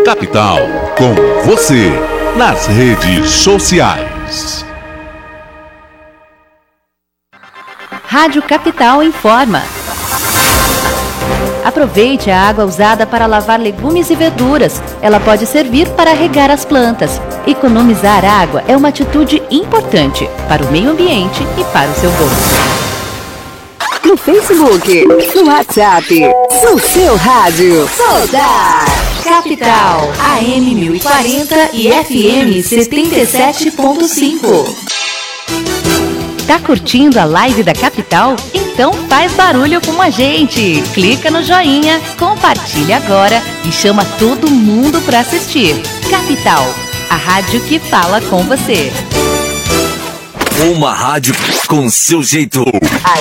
Capital, com você, nas redes sociais. Rádio Capital informa. Aproveite a água usada para lavar legumes e verduras. Ela pode servir para regar as plantas. Economizar água é uma atitude importante para o meio ambiente e para o seu bolso. No Facebook, no WhatsApp, no seu rádio. Soldar Capital, AM 1040 e FM 77.5. Tá curtindo a live da Capital? Então faz barulho com a gente. Clica no joinha, compartilha agora e chama todo mundo para assistir. Capital, a rádio que fala com você. Uma rádio com seu jeito.